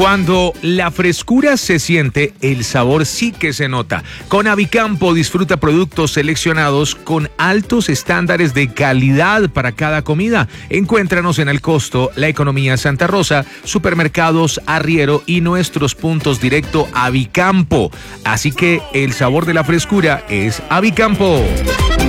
Cuando la frescura se siente, el sabor sí que se nota. Con Avicampo disfruta productos seleccionados con altos estándares de calidad para cada comida. Encuéntranos en El Costo, La Economía Santa Rosa, Supermercados Arriero y nuestros puntos directo Avicampo. Así que el sabor de la frescura es Avicampo.